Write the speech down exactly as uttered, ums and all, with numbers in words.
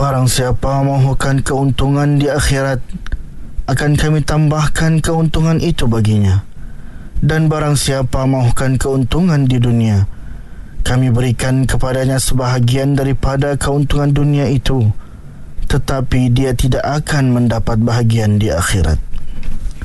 Barang siapa mahukan keuntungan di akhirat, akan kami tambahkan keuntungan itu baginya. Dan barang siapa mahukan keuntungan di dunia, kami berikan kepadanya sebahagian daripada keuntungan dunia itu, tetapi dia tidak akan mendapat bahagian di akhirat.